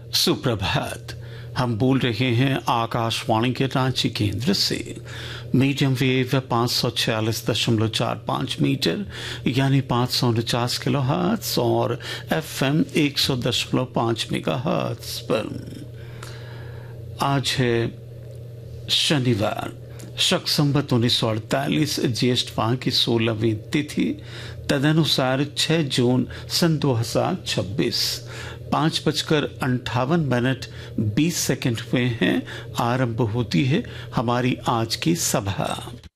सुप्रभात। हम बोल रहे हैं आकाशवाणी के रांची केंद्र से। मीडियम वेव 546.45 मीटर यानी 549 किलोहर्ट्ज और FM 100.5 मेगाहर्ट्ज पर। आज है शनिवार, शक संवत 1948 ज्येष्ठ माह की 16वीं तिथि, तदनुसार 6 जून सन 2026। 5:58 हुए हैं। आरंभ होती है हमारी आज की सभा।